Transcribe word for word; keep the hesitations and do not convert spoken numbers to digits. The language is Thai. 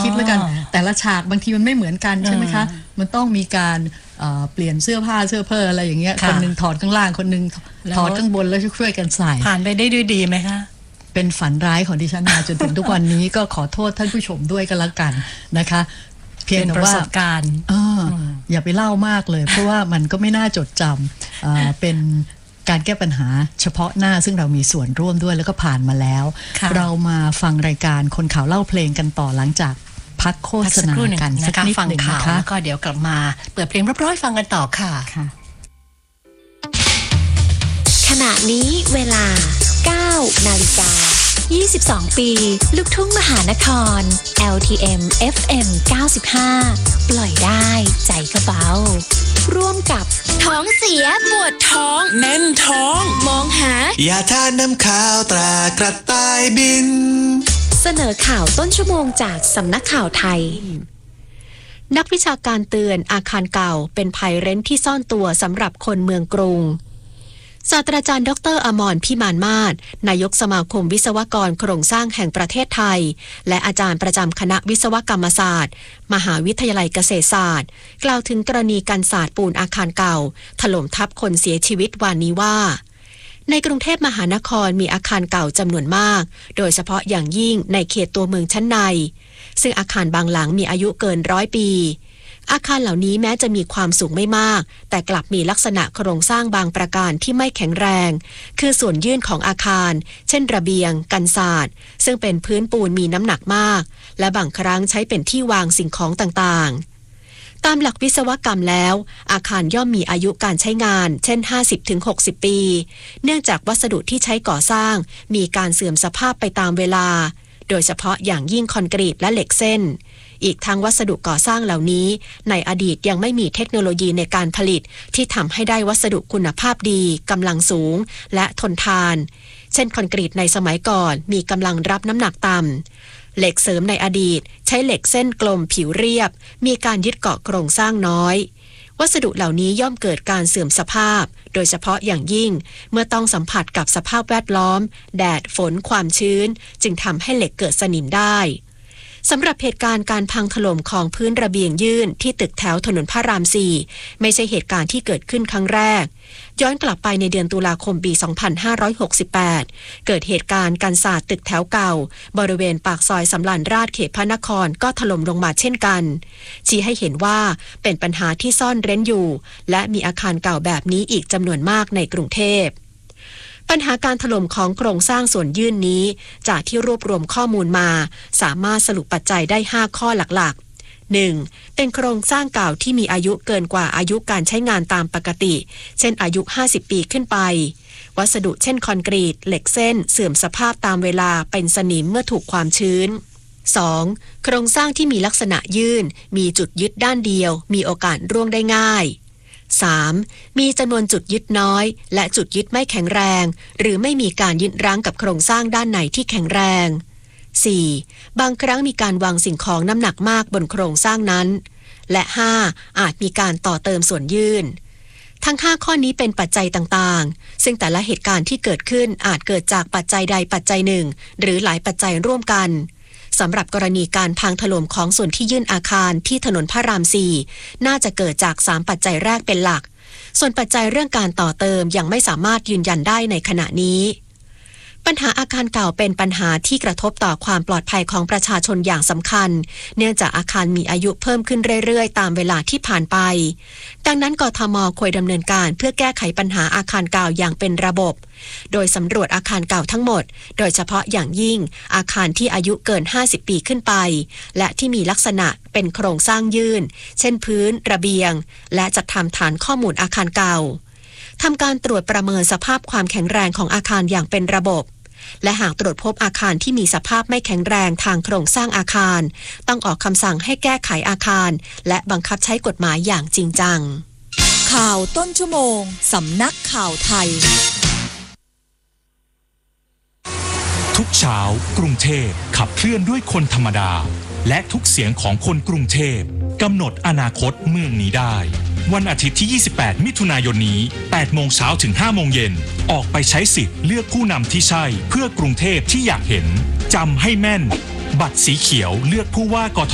คิดแล้วกันแต่ละฉากบางทีมันไม่เหมือนกันใช่ไหมคะมันต้องมีการเปลี่ยนเสื้อผ้าเสื้อเพ้ออะไรอย่างเงี้ยคนนึงถอดข้างล่างคนนึงถอดข้างบนแล้วช่วยกันใส่ผ่านไปได้ด้วยดีไหมคะเป็นฝันร้ายของดิฉันมาจนถึงทุกวันนี้ก็ขอโทษท่านผู้ชมด้วยกันละกันนะคะเพียงแต่ว่าประสบการณ์อย่าไปเล่ามากเลยเพราะว่ามันก็ไม่น่าจดจำเป็นการแก้ปัญหาเฉพาะหน้าซึ่งเรามีส่วนร่วมด้วยแล้วก็ผ่านมาแล้วเรามาฟังรายการคนข่าวเล่าเพลงกันต่อหลังจากพักโฆษณากันสักนิดหนึ่งนะคะแล้วก็เดี๋ยวกลับมาเปิดเพลงร้อยๆฟังกันต่อค่ะขณะนี้เวลา เก้านาฬิกายี่สิบสอง ปีลูกทุ่งมหานคร แอล ที เอ็ม เอฟ เอ็ม เก้าสิบห้า ปล่อยได้ใจก็เบาร่วมกับท้องเสียปวดท้องแน่นท้องมองหายาทานน้ำข้าวตรากระต่ายบินเสนอข่าวต้นชั่วโมงจากสำนักข่าวไทยนักวิชาการเตือนอาคารเก่าเป็นภัยเร้นที่ซ่อนตัวสำหรับคนเมืองกรุงศาสตราจารย์ดร.อมรพิมานมาศนายกสมาคมวิศวกรโครงสร้างแห่งประเทศไทยและอาจารย์ประจำคณะวิศวกรรมศาสตร์มหาวิทยาลัยเกษตรศาสตร์กล่าวถึงกรณีการสาดปูนอาคารเก่าถล่มทับคนเสียชีวิตวันนี้ว่าในกรุงเทพมหานครมีอาคารเก่าจำนวนมากโดยเฉพาะอย่างยิ่งในเขตตัวเมืองชั้นในซึ่งอาคารบางหลังมีอายุเกินร้อยปีอาคารเหล่านี้แม้จะมีความสูงไม่มากแต่กลับมีลักษณะโครงสร้างบางประการที่ไม่แข็งแรงคือส่วนยื่นของอาคารเช่นระเบียงกันศาสตร์ซึ่งเป็นพื้นปูนมีน้ำหนักมากและบางครั้งใช้เป็นที่วางสิ่งของต่างๆตามหลักวิศวกรรมแล้วอาคารย่อมมีอายุการใช้งานเช่น ห้าสิบถึงหกสิบ ปีเนื่องจากวัสดุที่ใช้ก่อสร้างมีการเสื่อมสภาพไปตามเวลาโดยเฉพาะอย่างยิ่งคอนกรีตและเหล็กเส้นอีกทั้งวัสดุก่อสร้างเหล่านี้ในอดีตยังไม่มีเทคโนโลยีในการผลิตที่ทำให้ได้วัสดุคุณภาพดีกำลังสูงและทนทานเช่นคอนกรีตในสมัยก่อนมีกำลังรับน้ำหนักต่ำเหล็กเสริมในอดีตใช้เหล็กเส้นกลมผิวเรียบมีการยึดเกาะโครงสร้างน้อยวัสดุเหล่านี้ย่อมเกิดการเสื่อมสภาพโดยเฉพาะอย่างยิ่งเมื่อต้องสัมผัสกับสภาพแวดล้อมแดดฝนความชื้นจึงทำให้เหล็กเกิดสนิมได้สำหรับเหตุการณ์การพังถล่มของพื้นระเบียงยื่นที่ตึกแถวถนนพระรามสี่ไม่ใช่เหตุการณ์ที่เกิดขึ้นครั้งแรกย้อนกลับไปในเดือนตุลาคมปีสองพันห้าร้อยหกสิบแปดเกิดเหตุการณ์การสาดตึกแถวเก่าบริเวณปากซอยสำราญราษฎร์เขตพระนครก็ถล่มลงมาเช่นกันชี้ให้เห็นว่าเป็นปัญหาที่ซ่อนเร้นอยู่และมีอาคารเก่าแบบนี้อีกจำนวนมากในกรุงเทพปัญหาการถล่มของโครงสร้างส่วนยื่นนี้จากที่รวบรวมข้อมูลมาสามารถสรุปปัจจัยได้ห้าข้อหลักๆ หนึ่ง. เป็นโครงสร้างเก่าที่มีอายุเกินกว่าอายุการใช้งานตามปกติเช่นอายุห้าสิบปีขึ้นไปวัสดุเช่นคอนกรีตเหล็กเส้นเสื่อมสภาพตามเวลาเป็นสนิมเมื่อถูกความชื้น สอง. โครงสร้างที่มีลักษณะยื่นมีจุดยึดด้านเดียวมีโอกาสร่วงได้ง่ายสาม. มีจำนวนจุดยึดน้อยและจุดยึดไม่แข็งแรงหรือไม่มีการยึดรั้งกับโครงสร้างด้านในที่แข็งแรง สี่. บางครั้งมีการวางสิ่งของน้ำหนักมากบนโครงสร้างนั้นและ ห้า. อาจมีการต่อเติมส่วนยื่นทั้งห้าข้อนี้เป็นปัจจัยต่างๆซึ่งแต่ละเหตุการณ์ที่เกิดขึ้นอาจเกิดจากปัจจัยใดปัจจัยหนึ่งหรือหลายปัจจัยร่วมกันสำหรับกรณีการพังถล่มของส่วนที่ยื่นอาคารที่ถนนพระรามสี่น่าจะเกิดจากสามปัจจัยแรกเป็นหลักส่วนปัจจัยเรื่องการต่อเติมยังไม่สามารถยืนยันได้ในขณะนี้ปัญหาอาคารเก่าเป็นปัญหาที่กระทบต่อความปลอดภัยของประชาชนอย่างสำคัญเนื่องจากอาคารมีอายุเพิ่มขึ้นเรื่อยๆตามเวลาที่ผ่านไปดังนั้นกทม.ควรดำเนินการเพื่อแก้ไขปัญหาอาคารเก่าอย่างเป็นระบบโดยสำรวจอาคารเก่าทั้งหมดโดยเฉพาะอย่างยิ่งอาคารที่อายุเกินห้าสิบปีขึ้นไปและที่มีลักษณะเป็นโครงสร้างยื่นเช่นพื้นระเบียงและจัดทำฐานข้อมูลอาคารเก่าทำการตรวจประเมินสภาพความแข็งแรงของอาคารอย่างเป็นระบบและหากตรวจพบอาคารที่มีสภาพไม่แข็งแรงทางโครงสร้างอาคารต้องออกคำสั่งให้แก้ไขอาคารและบังคับใช้กฎหมายอย่างจริงจังข่าวต้นชั่วโมงสำนักข่าวไทยทุกเช้ากรุงเทพขับเคลื่อนด้วยคนธรรมดาและทุกเสียงของคนกรุงเทพกำหนดอนาคตเมืองนี้ได้วันอาทิตย์ที่ยี่สิบแปดมิถุนายนนี้แปดโมงเช้าถึงห้าโมงเย็นออกไปใช้สิทธิ์เลือกผู้นำที่ใช่เพื่อกรุงเทพที่อยากเห็นจำให้แม่นบัตรสีเขียวเลือกผู้ว่ากท